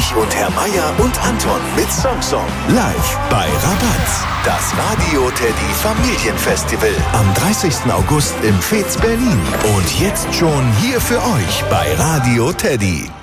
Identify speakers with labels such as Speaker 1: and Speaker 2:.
Speaker 1: Ludwig und Herr Meier und Anton mit Song. Live bei Rabatz. Das Radio Teddy Familienfestival am 30. August im Fez Berlin. Und jetzt schon hier für euch bei Radio Teddy.